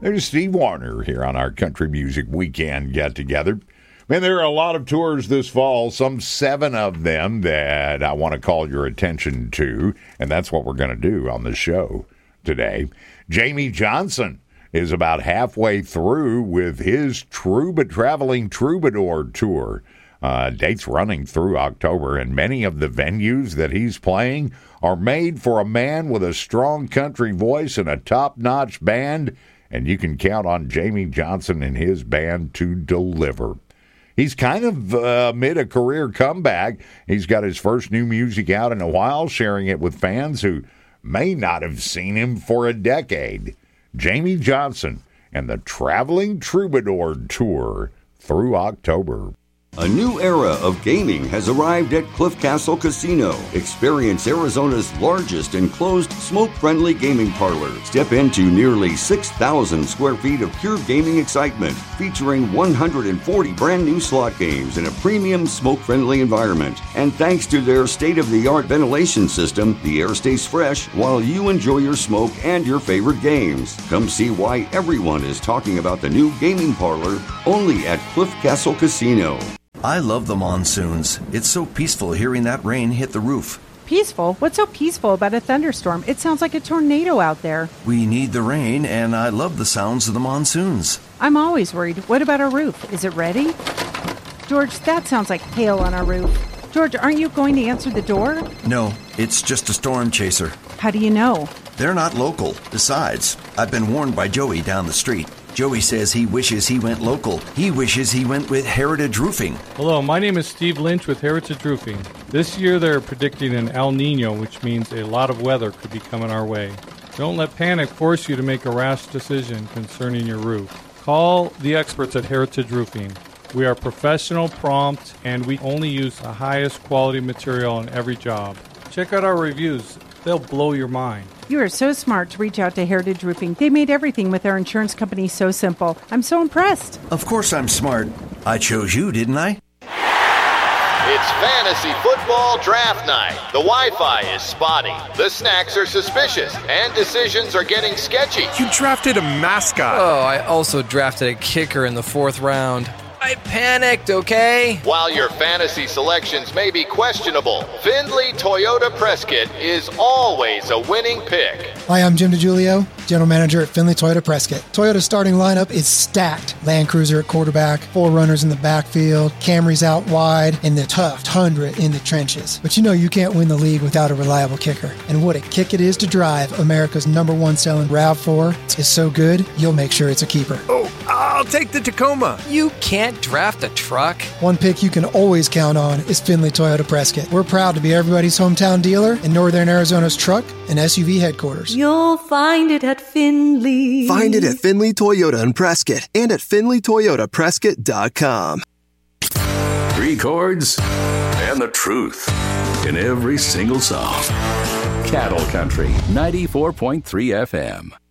There's Steve Warner here on our Country Music Weekend get-together. Man, there are a lot of tours this fall, some 7 of them that I want to call your attention to, and that's what we're going to do on the show today. Jamey Johnson is about halfway through with his Traveling Troubadour tour. Dates running through October, and many of the venues that he's playing are made for a man with a strong country voice and a top-notch band, and you can count on Jamey Johnson and his band to deliver. He's kind of amid a career comeback. He's got his first new music out in a while, sharing it with fans who may not have seen him for a decade. Jamey Johnson and the Traveling Troubadour Tour through October. A new era of gaming has arrived at Cliff Castle Casino. Experience Arizona's largest enclosed, smoke-friendly gaming parlor. Step into nearly 6,000 square feet of pure gaming excitement, featuring 140 brand new slot games in a premium, smoke-friendly environment. And thanks to their state-of-the-art ventilation system, the air stays fresh while you enjoy your smoke and your favorite games. Come see why everyone is talking about the new gaming parlor only at Cliff Castle Casino. I love the monsoons. It's so peaceful hearing that rain hit the roof. Peaceful? What's so peaceful about a thunderstorm? It sounds like a tornado out there. We need the rain, and I love the sounds of the monsoons. I'm always worried. What about our roof? Is it ready? George, that sounds like hail on our roof. George, aren't you going to answer the door? No, it's just a storm chaser. How do you know? They're not local. Besides, I've been warned by Joey down the street. Joey says he wishes he went local. He wishes he went with Heritage Roofing. Hello, my name is Steve Lynch with Heritage Roofing. This year they're predicting an El Nino, which means a lot of weather could be coming our way. Don't let panic force you to make a rash decision concerning your roof. Call the experts at Heritage Roofing. We are professional, prompt, and we only use the highest quality material on every job. Check out our reviews. They'll blow your mind. You are so smart to reach out to Heritage Roofing. They made everything with their insurance company so simple. I'm so impressed. Of course I'm smart. I chose you, didn't I? It's fantasy football draft night. The Wi-Fi is spotty, the snacks are suspicious, and decisions are getting sketchy. You drafted a mascot. Oh, I also drafted a kicker in the 4th round. I panicked, okay? While your fantasy selections may be questionable, Findlay Toyota Prescott is always a winning pick. Hi, I'm Jim DiGiulio, General Manager at Findlay Toyota Prescott. Toyota's starting lineup is stacked. Land Cruiser at quarterback, 4 runners in the backfield, Camrys out wide, and the tough Tundra in the trenches. But you know you can't win the league without a reliable kicker. And what a kick it is to drive. America's #1 selling RAV4 is so good, you'll make sure it's a keeper. Oh, I'll take the Tacoma. You can't draft a truck. One pick you can always count on is Findlay Toyota Prescott. We're proud to be everybody's hometown dealer in Northern Arizona's truck and SUV headquarters. You'll find it at Findlay. Find it at Findlay Toyota in Prescott and at FindlayToyotaPrescott.com. 3 chords and the truth in every single song. Cattle Country 94.3 FM.